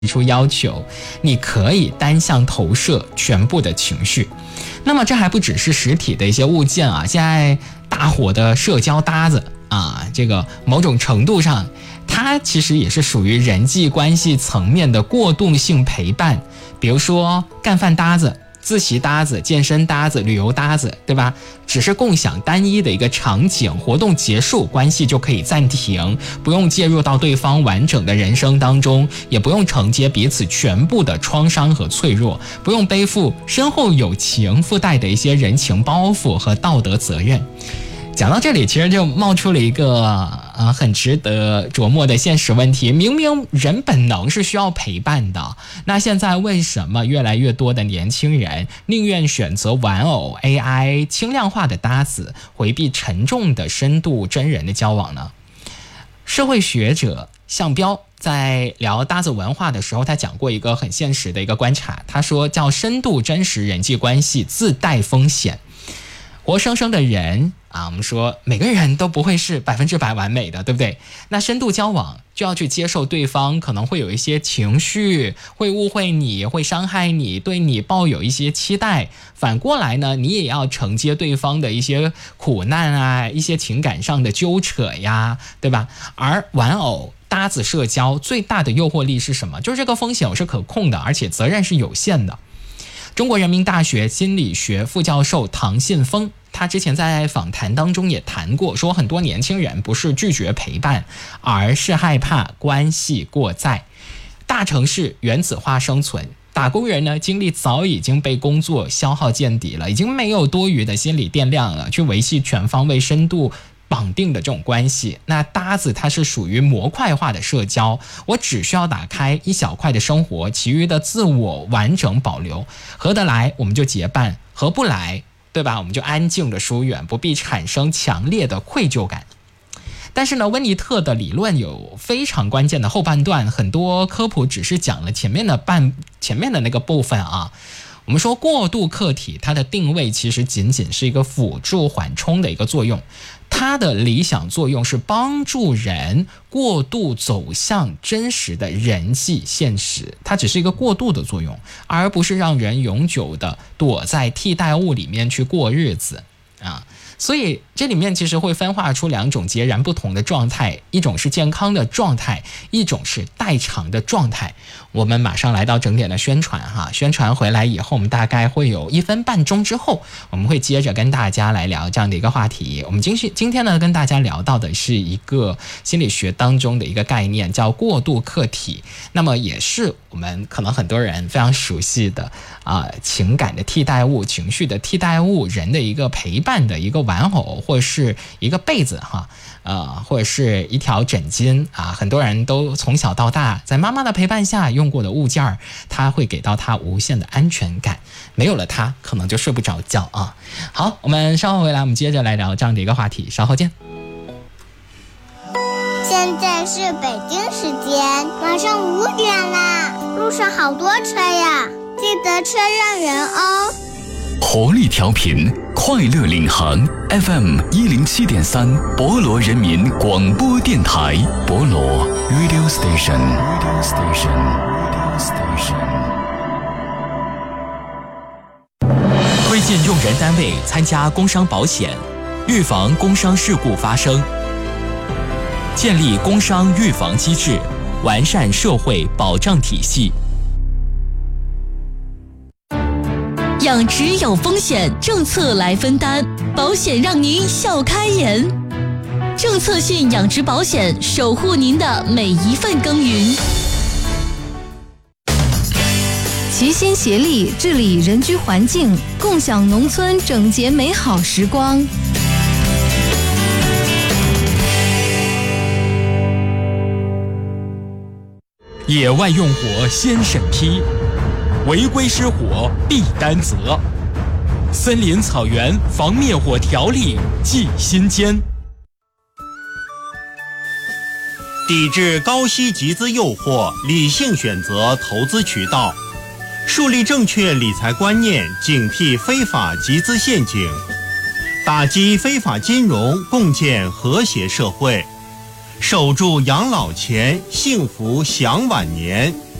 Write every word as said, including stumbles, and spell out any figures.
提出要求，你可以单向投射全部的情绪。那么这还不只是实体的一些物件啊，现在大火的社交搭子啊，这个某种程度上它其实也是属于人际关系层面的过渡性陪伴。比如说干饭搭子、自习搭子、健身搭子、旅游搭子，对吧？只是共享单一的一个场景，活动结束，关系就可以暂停，不用介入到对方完整的人生当中，也不用承接彼此全部的创伤和脆弱，不用背负深厚友情附带的一些人情包袱和道德责任。讲到这里，其实就冒出了一个呃很值得琢磨的现实问题：明明人本能是需要陪伴的，那现在为什么越来越多的年轻人宁愿选择玩偶、A I 轻量化的搭子，回避沉重的深度真人的交往呢？社会学者向彪在聊搭子文化的时候，他讲过一个很现实的一个观察，他说叫深度真实人际关系自带风险。活生生的人啊，我们说每个人都不会是百分之百完美的，对不对？那深度交往就要去接受对方可能会有一些情绪，会误会你，会伤害你，对你抱有一些期待。反过来呢，你也要承接对方的一些苦难啊，一些情感上的纠扯呀，对吧？而玩偶搭子社交最大的诱惑力是什么？就是这个风险是可控的，而且责任是有限的。中国人民大学心理学副教授唐信峰，他之前在访谈当中也谈过，说很多年轻人不是拒绝陪伴，而是害怕关系过载。大城市原子化生存，打工人呢精力早已经被工作消耗见底了，已经没有多余的心理电量了，去维系全方位深度绑定的这种关系。那搭子它是属于模块化的社交，我只需要打开一小块的生活，其余的自我完整保留，合得来我们就结伴，合不来，对吧？我们就安静的疏远，不必产生强烈的愧疚感。但是呢，温尼特的理论有非常关键的后半段，很多科普只是讲了前面的半前面的那个部分啊。我们说过渡客体，它的定位其实仅仅是一个辅助缓冲的一个作用，它的理想作用是帮助人过渡走向真实的人际现实，它只是一个过渡的作用，而不是让人永久的躲在替代物里面去过日子啊。所以这里面其实会分化出两种截然不同的状态，一种是健康的状态，一种是代偿的状态。我们马上来到整点的宣传哈，宣传回来以后，我们大概会有一分半钟之后，我们会接着跟大家来聊这样的一个话题。我们今今天呢，跟大家聊到的是一个心理学当中的一个概念，叫过渡客体。那么也是我们可能很多人非常熟悉的啊、呃，情感的替代物、情绪的替代物、人的一个陪伴的一个玩偶，或者是一个被子哈，呃，或者是一条枕巾啊，很多人都从小到大在妈妈的陪伴下用过的物件儿，它会给到他无限的安全感，没有了它可能就睡不着觉啊。好，我们稍后回来，我们接着来聊这样的一个话题，稍后见。 现在是北京时间晚上五点啦，路上好多车呀，记得车让人哦。 活力调频，快乐领航 F M 一零七点三，博罗人民广播电台，博罗 Radio Station Radio Station Radio Station。 推荐用人单位参加工伤保险，预防工伤事故发生，建立工伤预防机制，完善社会保障体系。 养殖有风险，政策来分担，保险让您笑开颜。政策性养殖保险，守护您的每一份耕耘。齐心协力治理人居环境，共享农村整洁美好时光。 野外用火先审批，违规失火必担责。森林草原防灭火条例记心间。 抵制高息集资诱惑，理性选择投资渠道，树立正确理财观念，警惕非法集资陷阱，打击非法金融，共建和谐社会，守住养老钱，幸福享晚年。